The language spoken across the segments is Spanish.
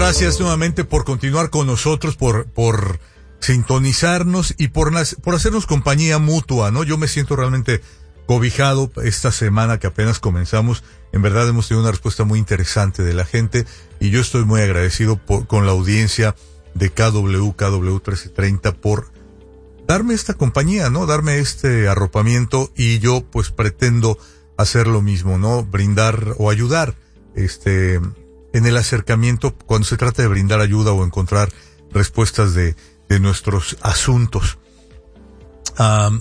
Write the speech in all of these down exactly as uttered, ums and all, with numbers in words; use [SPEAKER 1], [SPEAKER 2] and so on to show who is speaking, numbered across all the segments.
[SPEAKER 1] gracias nuevamente por continuar con nosotros, por por sintonizarnos y por, por hacernos compañía mutua, ¿no? Yo me siento realmente cobijado esta semana que apenas comenzamos. En verdad hemos tenido una respuesta muy interesante de la gente y yo estoy muy agradecido por, con la audiencia de K W K W trece treinta por darme esta compañía, ¿no? Darme este arropamiento, y yo pues pretendo hacer lo mismo, ¿no? Brindar o ayudar este en el acercamiento cuando se trata de brindar ayuda o encontrar respuestas de, de nuestros asuntos. Um,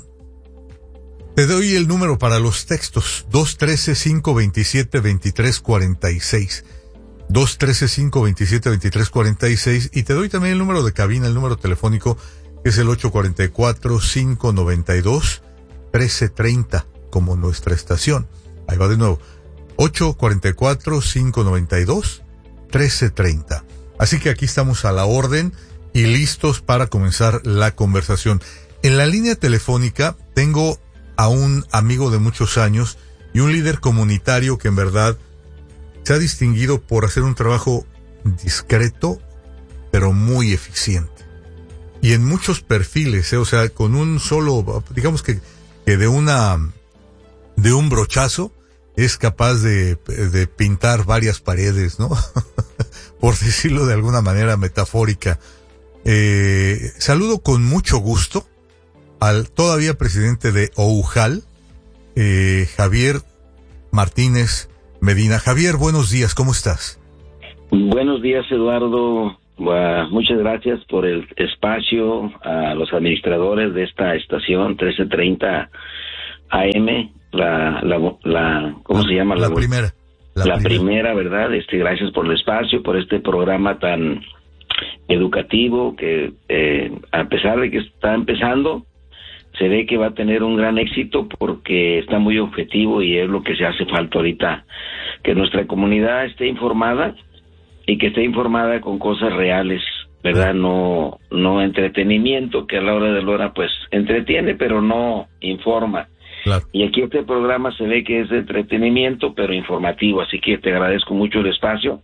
[SPEAKER 1] te doy el número para los textos: dos uno tres, cinco dos siete, dos tres cuatro seis. dos uno tres, cinco dos siete, dos tres cuatro seis. Y te doy también el número de cabina, el número telefónico, que es el ocho cuatro cuatro, cinco nueve dos, uno tres tres cero, como nuestra estación. Ahí va de nuevo: ocho cuatro cuatro, cinco nueve dos, uno tres tres cero. Así que aquí estamos a la orden y listos para comenzar la conversación. En la línea telefónica tengo a un amigo de muchos años y un líder comunitario que en verdad se ha distinguido por hacer un trabajo discreto, pero muy eficiente. Y en muchos perfiles, ¿eh? O sea, con un solo, digamos que, que de una, de un brochazo, es capaz de, de pintar varias paredes, ¿no? Por decirlo de alguna manera metafórica. Eh, saludo con mucho gusto al todavía presidente de OUJAL, eh, Javier Martínez Medina. Javier, buenos días, ¿cómo estás?
[SPEAKER 2] Buenos días, Eduardo. Uh, muchas gracias por el espacio, a los administradores de esta estación trece treinta A M, la, la, la ¿cómo
[SPEAKER 1] la,
[SPEAKER 2] se llama?
[SPEAKER 1] La,
[SPEAKER 2] la
[SPEAKER 1] primera.
[SPEAKER 2] La, la primera. primera, ¿verdad? Este, gracias por el espacio, por este programa tan educativo que, eh, a pesar de que está empezando, se ve que va a tener un gran éxito porque está muy objetivo y es lo que se hace falta ahorita, que nuestra comunidad esté informada y que esté informada con cosas reales, ¿verdad? No no entretenimiento, que a la hora de la hora pues entretiene, pero no informa. Claro. Y aquí este programa se ve que es de entretenimiento, pero informativo, así que te agradezco mucho el espacio.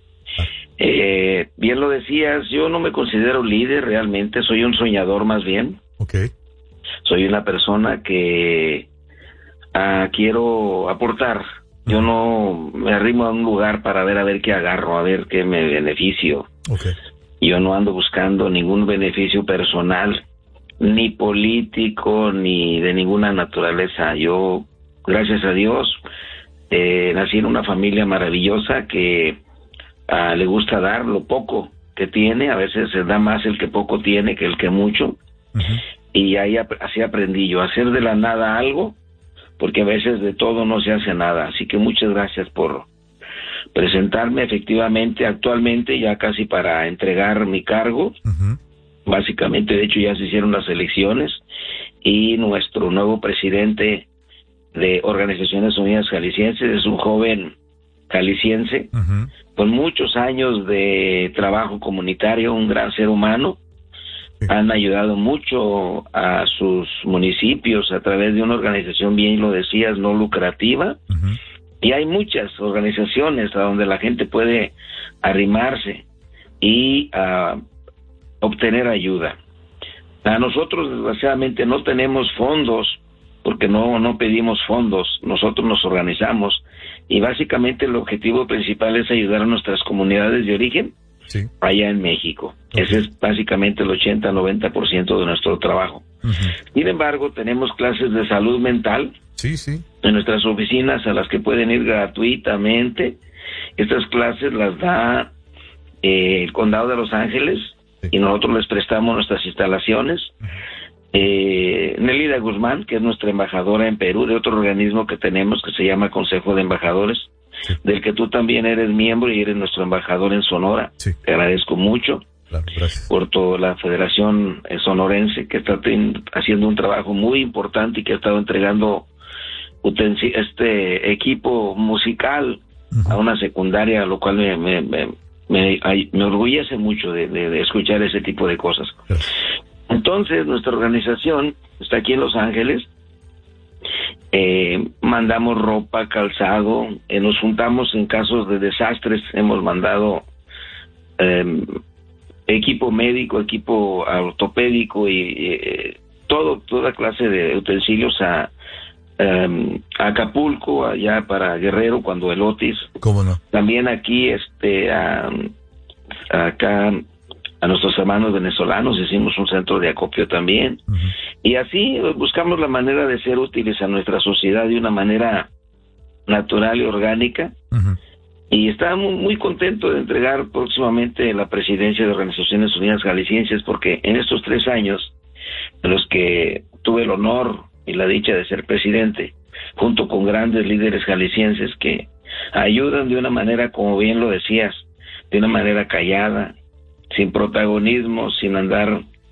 [SPEAKER 2] Eh, bien lo decías, yo no me considero líder realmente, soy un soñador más bien.
[SPEAKER 1] Okay.
[SPEAKER 2] Soy una persona que uh, quiero aportar. Yo no me arrimo a un lugar para ver a ver qué agarro, a ver qué me beneficio. Okay. Yo no ando buscando ningún beneficio personal, ni político, ni de ninguna naturaleza. Yo, gracias a Dios, eh, nací en una familia maravillosa que uh, le gusta dar lo poco que tiene. A veces se da más el que poco tiene que el que mucho. Uh-huh. Y ahí así aprendí yo, a hacer de la nada algo, porque a veces de todo no se hace nada. Así que muchas gracias por presentarme. Efectivamente, actualmente ya casi para entregar mi cargo. Uh-huh. Básicamente, de hecho, ya se hicieron las elecciones y nuestro nuevo presidente de Organizaciones Unidas Jaliscienses es un joven jalisciense, uh-huh, con muchos años de trabajo comunitario, un gran ser humano. Sí. Han ayudado mucho a sus municipios a través de una organización, bien lo decías, no lucrativa. Uh-huh. Y hay muchas organizaciones a donde la gente puede arrimarse y uh, obtener ayuda. A nosotros, desgraciadamente, no tenemos fondos, porque no, no pedimos fondos, nosotros nos organizamos, y básicamente el objetivo principal es ayudar a nuestras comunidades de origen, sí, allá en México. Okay. Ese es básicamente el ochenta a noventa por ciento de nuestro trabajo. Uh-huh. Sin embargo, tenemos clases de salud mental, sí, sí, en nuestras oficinas a las que pueden ir gratuitamente. Estas clases las da eh, el Condado de Los Ángeles, sí, y nosotros les prestamos nuestras instalaciones. Uh-huh. Eh, Nelida Guzmán, que es nuestra embajadora en Perú, de otro organismo que tenemos que se llama Consejo de Embajadores, sí, del que tú también eres miembro y eres nuestro embajador en Sonora. Sí. Te agradezco mucho. Claro, gracias. Por toda la Federación Sonorense, que está ten, haciendo un trabajo muy importante y que ha estado entregando utensi- este equipo musical, uh-huh, a una secundaria, lo cual me me, me, me, me orgullece mucho de, de, de escuchar ese tipo de cosas. Gracias. Entonces, nuestra organización está aquí en Los Ángeles. Eh, mandamos ropa, calzado, eh, nos juntamos en casos de desastres, hemos mandado eh, equipo médico, equipo ortopédico y eh, todo toda clase de utensilios a, um, a Acapulco, allá para Guerrero, cuando el Otis.
[SPEAKER 1] ¿Cómo no?
[SPEAKER 2] También aquí, este, a, a acá a nuestros hermanos venezolanos hicimos un centro de acopio también. Uh-huh. Y así buscamos la manera de ser útiles a nuestra sociedad de una manera natural y orgánica. Uh-huh. Y estamos muy contentos de entregar próximamente la presidencia de Organizaciones Unidas Jaliscienses, porque en estos tres años en los que tuve el honor y la dicha de ser presidente, junto con grandes líderes jaliscienses que ayudan de una manera, como bien lo decías, de una manera callada, sin protagonismo, sin andar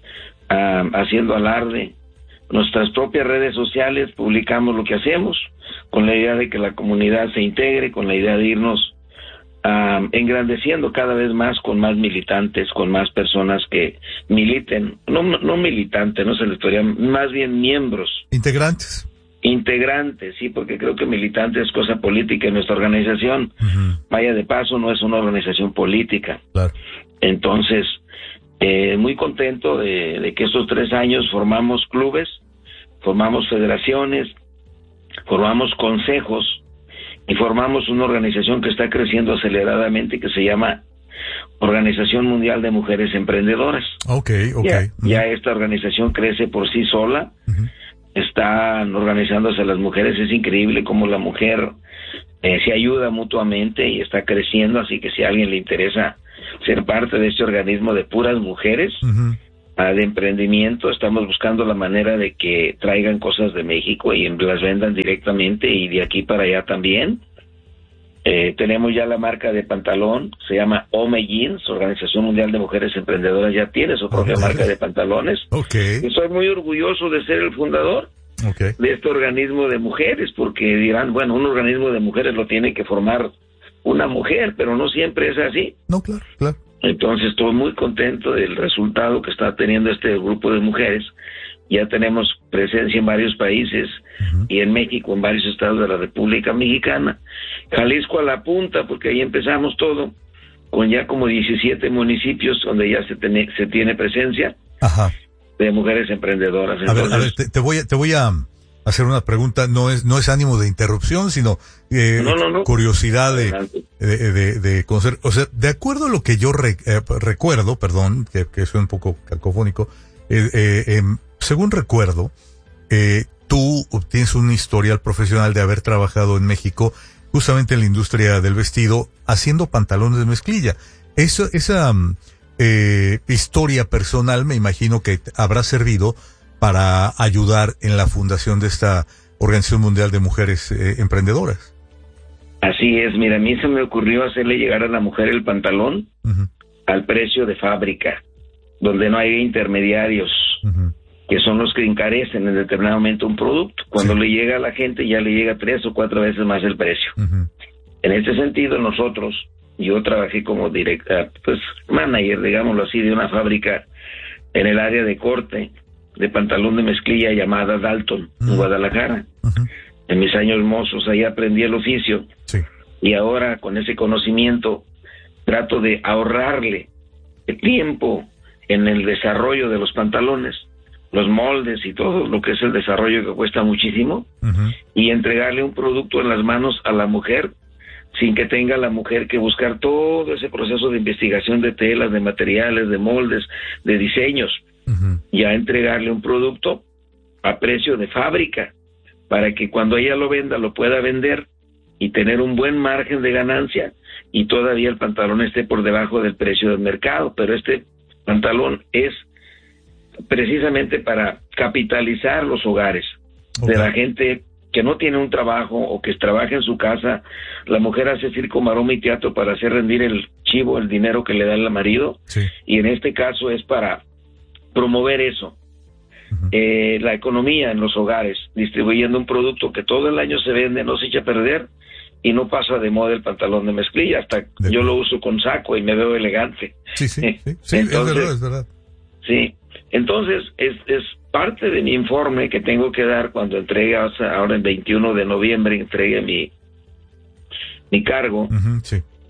[SPEAKER 2] uh, haciendo alarde. Nuestras propias redes sociales publicamos lo que hacemos, con la idea de que la comunidad se integre, con la idea de irnos Uh, engrandeciendo cada vez más, con más militantes, con más personas que militen, no, no militantes, no se les podría, más bien miembros.
[SPEAKER 1] Integrantes.
[SPEAKER 2] Integrantes, sí, porque creo que militante es cosa política en nuestra organización. Uh-huh. Vaya de paso, no es una organización política.
[SPEAKER 1] Claro.
[SPEAKER 2] Entonces, eh, muy contento de, de que estos tres años formamos clubes, formamos federaciones, formamos consejos, y formamos una organización que está creciendo aceleradamente, que se llama Organización Mundial de Mujeres Emprendedoras.
[SPEAKER 1] Okay, okay.
[SPEAKER 2] Ya,
[SPEAKER 1] uh-huh.
[SPEAKER 2] ya esta organización crece por sí sola. Uh-huh. Están organizándose las mujeres. Es increíble cómo la mujer eh, se ayuda mutuamente y está creciendo. Así que si a alguien le interesa ser parte de este organismo de puras mujeres, uh-huh. de emprendimiento, estamos buscando la manera de que traigan cosas de México y las vendan directamente, y de aquí para allá también. Eh, tenemos ya la marca de pantalón, se llama Ome Jeans, Organización Mundial de Mujeres Emprendedoras ya tiene su propia okay. marca de pantalones.
[SPEAKER 1] Okay.
[SPEAKER 2] Y soy muy orgulloso de ser el fundador
[SPEAKER 1] okay.
[SPEAKER 2] de este organismo de mujeres, porque dirán, bueno, un organismo de mujeres lo tiene que formar una mujer, pero no siempre es así.
[SPEAKER 1] No, claro, claro.
[SPEAKER 2] Entonces estoy muy contento del resultado que está teniendo este grupo de mujeres. Ya tenemos presencia en varios países, uh-huh. y en México, en varios estados de la República Mexicana. Jalisco a la punta, porque ahí empezamos todo, con ya como diecisiete municipios donde ya se, tiene, se tiene presencia. Ajá. De mujeres emprendedoras. Entonces,
[SPEAKER 1] a ver, a ver te, te voy a, te voy a hacer una pregunta, no es no es ánimo de interrupción, sino eh, no, no, no. curiosidad de, de, de, de conocer. O sea, de acuerdo a lo que yo re, eh, recuerdo, perdón, que, que soy un poco cacofónico, eh, eh, eh, según recuerdo, eh, tú tienes un historial profesional de haber trabajado en México, justamente en la industria del vestido, haciendo pantalones de mezclilla. Eso, esa eh, historia personal, me imagino que habrá servido para ayudar en la fundación de esta Organización Mundial de Mujeres eh, Emprendedoras.
[SPEAKER 2] Así es, mira, a mí se me ocurrió hacerle llegar a la mujer el pantalón uh-huh. al precio de fábrica, donde no hay intermediarios, uh-huh. que son los que encarecen en determinado momento un producto. Cuando sí. le llega a la gente ya le llega tres o cuatro veces más el precio. Uh-huh. En este sentido, nosotros, yo trabajé como directa, pues manager, digámoslo así, de una fábrica en el área de corte de pantalón de mezclilla llamada Dalton, uh-huh. en Guadalajara. Uh-huh. En mis años mozos ahí aprendí el oficio, sí. y ahora con ese conocimiento trato de ahorrarle el tiempo en el desarrollo de los pantalones, los moldes y todo lo que es el desarrollo, que cuesta muchísimo, uh-huh. y entregarle un producto en las manos a la mujer sin que tenga la mujer que buscar todo ese proceso de investigación de telas, de materiales, de moldes, de diseños. Uh-huh. Ya entregarle un producto a precio de fábrica para que cuando ella lo venda lo pueda vender y tener un buen margen de ganancia, y todavía el pantalón esté por debajo del precio del mercado. Pero este pantalón es precisamente para capitalizar los hogares, okay. de la gente que no tiene un trabajo o que trabaja en su casa. La mujer hace circo, maroma y teatro para hacer rendir el chivo, el dinero que le da el marido, sí. y en este caso es para promover eso, uh-huh. eh, la economía en los hogares, distribuyendo un producto que todo el año se vende, no se echa a perder, y no pasa de moda el pantalón de mezclilla. Hasta de yo lo uso con saco y me veo elegante.
[SPEAKER 1] Sí, sí, sí, sí. Entonces, es verdad, es verdad.
[SPEAKER 2] Sí, entonces es, es parte de mi informe que tengo que dar cuando entregue, ahora el veintiuno de noviembre, entregue mi, mi cargo. Uh-huh, sí.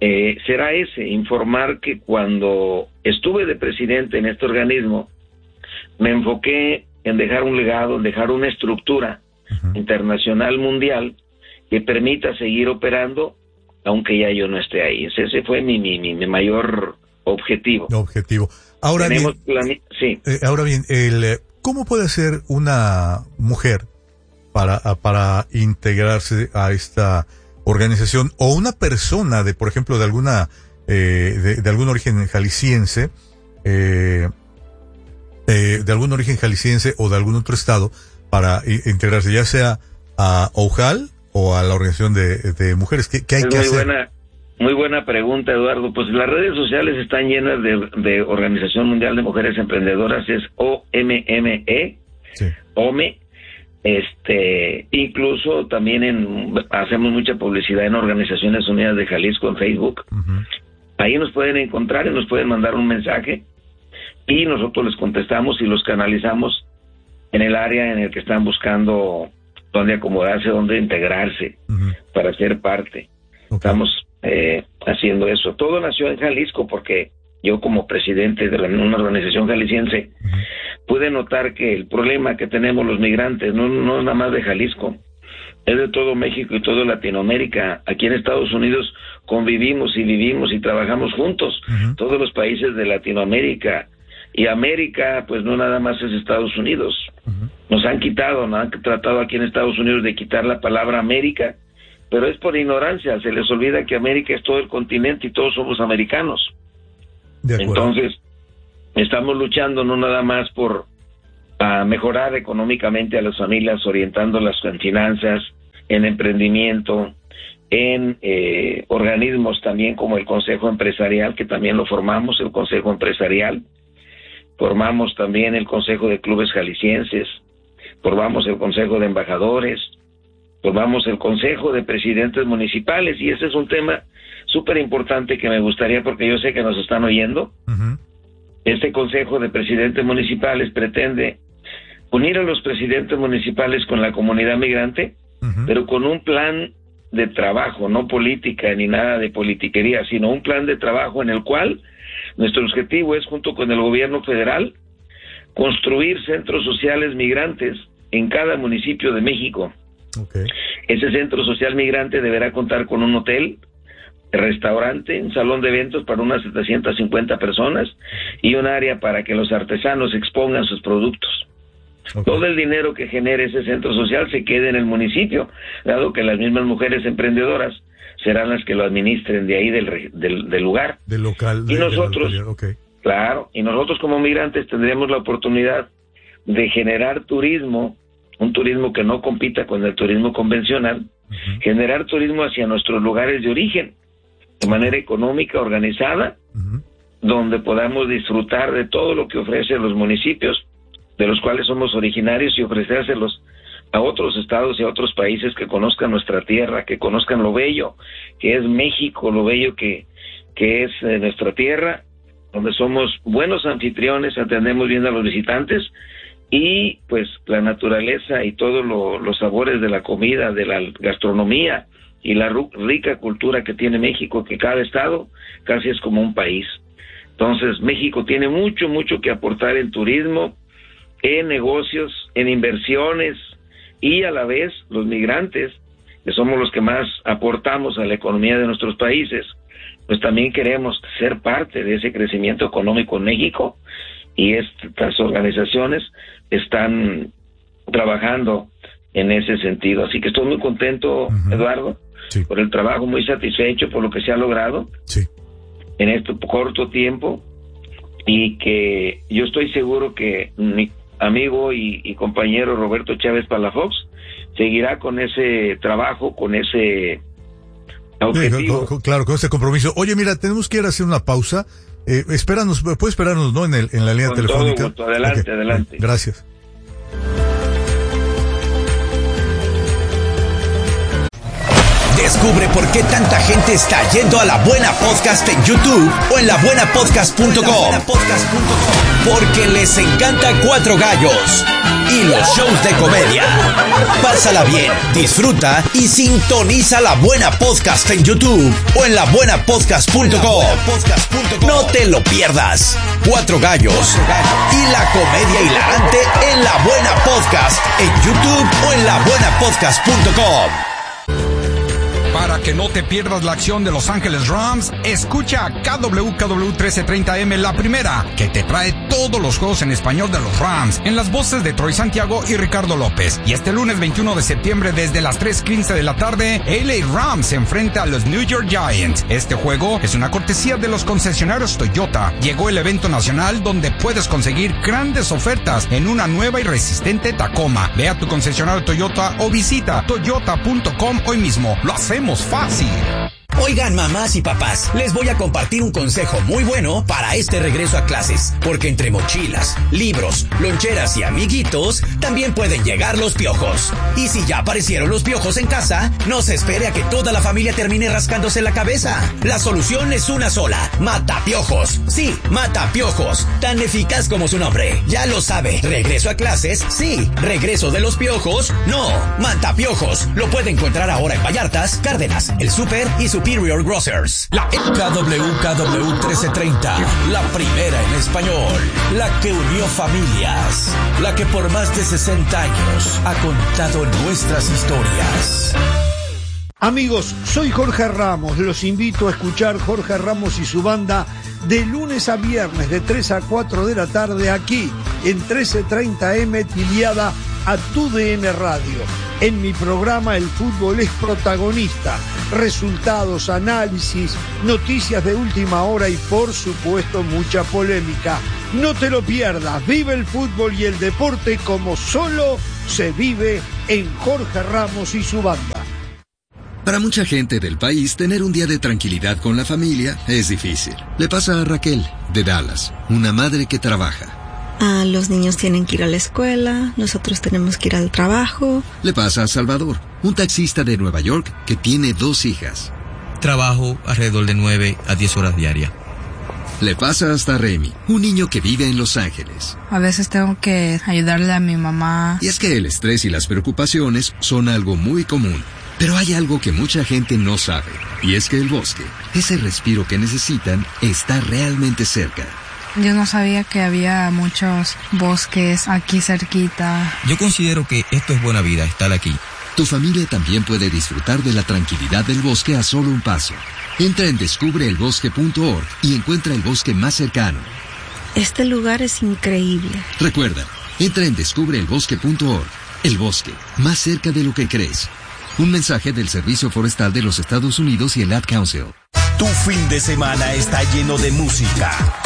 [SPEAKER 2] eh, será ese, informar que cuando estuve de presidente en este organismo, me enfoqué en dejar un legado, en dejar una estructura uh-huh. internacional, mundial, que permita seguir operando, aunque ya yo no esté ahí. Ese fue mi, mi, mi, mi mayor objetivo.
[SPEAKER 1] Objetivo. Ahora bien,
[SPEAKER 2] plan... sí.
[SPEAKER 1] eh, ahora bien, el, ¿cómo puede ser una mujer para, para integrarse a esta organización, o una persona de, por ejemplo, de alguna eh, de, de algún origen jalisciense, eh, eh, de algún origen jalisciense o de algún otro estado, para integrarse, ya sea a OJAL o a la organización de, de mujeres? ¿Qué, qué hay
[SPEAKER 2] es
[SPEAKER 1] que
[SPEAKER 2] muy
[SPEAKER 1] hacer?
[SPEAKER 2] Buena, muy buena pregunta, Eduardo. Pues las redes sociales están llenas de, de Organización Mundial de Mujeres Emprendedoras, es O M M E, sí. O M E. Este, incluso también en, hacemos mucha publicidad en Organizaciones Unidas de Jalisco en Facebook. Uh-huh. Ahí nos pueden encontrar y nos pueden mandar un mensaje y nosotros les contestamos y los canalizamos en el área en el que están buscando dónde acomodarse, dónde integrarse uh-huh. para ser parte. Okay. Estamos eh, haciendo eso. Todo nació en Jalisco porque yo, como presidente de una organización jalisciense, uh-huh. pude notar que el problema que tenemos los migrantes no, no es nada más de Jalisco, es de todo México y toda Latinoamérica. Aquí en Estados Unidos convivimos y vivimos y trabajamos juntos, uh-huh. todos los países de Latinoamérica. Y América, pues no nada más es Estados Unidos. Uh-huh. Nos han quitado, nos han tratado aquí en Estados Unidos de quitar la palabra América, pero es por ignorancia. Se les olvida que América es todo el continente y todos somos americanos. Entonces, estamos luchando no nada más por uh, mejorar económicamente a las familias, orientándolas en finanzas, en emprendimiento, en eh, organismos también como el Consejo Empresarial, que también lo formamos, el Consejo Empresarial. Formamos también el Consejo de Clubes Jaliscienses, formamos el Consejo de Embajadores, formamos el Consejo de Presidentes Municipales, y ese es un tema súper importante que me gustaría, porque yo sé que nos están oyendo. Uh-huh. Este Consejo de Presidentes Municipales pretende unir a los presidentes municipales con la comunidad migrante, uh-huh. pero con un plan de trabajo, no política ni nada de politiquería, sino un plan de trabajo en el cual nuestro objetivo es, junto con el gobierno federal, construir centros sociales migrantes en cada municipio de México. Okay. Ese centro social migrante deberá contar con un hotel, restaurante, un salón de eventos para unas setecientas cincuenta personas y un área para que los artesanos expongan sus productos. Okay. Todo el dinero que genere ese centro social se quede en el municipio, dado que las mismas mujeres emprendedoras serán las que lo administren de ahí del, del, del lugar. Del local. De, y nosotros, de okay. claro, y nosotros como migrantes tendremos la oportunidad de generar turismo, un turismo que no compita con el turismo convencional, uh-huh. generar turismo hacia nuestros lugares de origen, de manera económica, organizada, uh-huh. donde podamos disfrutar de todo lo que ofrecen los municipios, de los cuales somos originarios, y ofrecérselos a otros estados y a otros países que conozcan nuestra tierra, que conozcan lo bello que es México, lo bello que, que es eh, nuestra tierra, donde somos buenos anfitriones, atendemos bien a los visitantes, y pues la naturaleza y todos lo, los sabores de la comida, de la gastronomía y la ru- rica cultura que tiene México, que cada estado casi es como un país. Entonces México tiene mucho, mucho que aportar en turismo, en negocios, en inversiones, y a la vez los migrantes, que somos los que más aportamos a la economía de nuestros países, pues también queremos ser parte de ese crecimiento económico en México, y estas organizaciones están trabajando en ese sentido. Así que estoy muy contento, uh-huh. Eduardo, sí. por el trabajo, muy satisfecho por lo que se ha logrado sí. en este corto tiempo, y que yo estoy seguro que mi amigo y, y compañero Roberto Chávez Palafox seguirá con ese trabajo, con ese objetivo.
[SPEAKER 1] Sí, con, claro, con ese compromiso. Oye, mira, tenemos que ir a hacer una pausa. Eh, espéranos, puede esperarnos, ¿no? En, el, en la línea
[SPEAKER 2] con
[SPEAKER 1] telefónica.
[SPEAKER 2] Todo gusto. Adelante, okay. adelante.
[SPEAKER 1] Gracias.
[SPEAKER 3] Descubre por qué tanta gente está yendo a La Buena Podcast en YouTube o en la buena podcast punto com. Porque les encanta Cuatro Gallos y los shows de comedia. Pásala bien, disfruta y sintoniza La Buena Podcast en YouTube o en la buena podcast punto com. No te lo pierdas. Cuatro Gallos y la comedia hilarante en La Buena Podcast en YouTube o en la buena podcast punto com.
[SPEAKER 4] Para que no te pierdas la acción de Los Ángeles Rams, escucha K W K W trece treinta M La Primera, que te trae todos los juegos en español de los Rams, en las voces de Troy Santiago y Ricardo López. Y este lunes veintiuno de septiembre, desde las tres quince de la tarde, L A Rams se enfrenta a los New York Giants. Este juego es una cortesía de los concesionarios Toyota. Llegó el evento nacional donde puedes conseguir grandes ofertas en una nueva y resistente Tacoma. Ve a tu concesionario Toyota o visita toyota punto com hoy mismo. Lo hacemos fácil.
[SPEAKER 3] Oigan, mamás y papás, les voy a compartir un consejo muy bueno para este regreso a clases, porque entre mochilas, libros, loncheras y amiguitos, también pueden llegar los piojos. Y si ya aparecieron los piojos en casa, no se espere a que toda la familia termine rascándose la cabeza. La solución es una sola: Matapiojos. Sí, Matapiojos, tan eficaz como su nombre. Ya lo sabe, regreso a clases, sí. Regreso de los piojos, no. Matapiojos, lo puede encontrar ahora en Vallartas, Cárdenas, El Súper y Superior Grocers. La K W K W trece treinta, la primera en español, la que unió familias, la que por más de sesenta años ha contado nuestras historias.
[SPEAKER 5] Amigos, soy Jorge Ramos, los invito a escuchar Jorge Ramos y su banda de lunes a viernes de tres a cuatro de la tarde aquí en trece treinta M, tiliada a Tu D N Radio. En mi programa el fútbol es protagonista, resultados, análisis, noticias de última hora y por supuesto mucha polémica. No te lo pierdas, vive el fútbol y el deporte como solo se vive en Jorge Ramos y su banda.
[SPEAKER 6] Para mucha gente del país, tener un día de tranquilidad con la familia es difícil. Le pasa a Raquel, de Dallas, una madre que trabaja.
[SPEAKER 7] Ah, los niños tienen que ir a la escuela, nosotros tenemos que ir al trabajo.
[SPEAKER 6] Le pasa a Salvador, un taxista de Nueva York que tiene dos hijas.
[SPEAKER 8] Trabajo alrededor de nueve a diez horas diarias.
[SPEAKER 6] Le pasa hasta a Remy, un niño que vive en Los Ángeles.
[SPEAKER 9] A veces tengo que ayudarle a mi mamá.
[SPEAKER 6] Y es que el estrés y las preocupaciones son algo muy común. Pero hay algo que mucha gente no sabe, y es que el bosque, ese respiro que necesitan, está realmente cerca.
[SPEAKER 9] Yo no sabía que había muchos bosques aquí cerquita.
[SPEAKER 8] Yo considero que esto es buena vida, estar aquí.
[SPEAKER 6] Tu familia también puede disfrutar de la tranquilidad del bosque a solo un paso. Entra en descubre el bosque punto org y encuentra el bosque más cercano.
[SPEAKER 7] Este lugar es increíble.
[SPEAKER 6] Recuerda, entra en descubre el bosque punto org. El bosque, más cerca de lo que crees. Un mensaje del Servicio Forestal de los Estados Unidos y el Ad Council.
[SPEAKER 3] Tu fin de semana está lleno de música,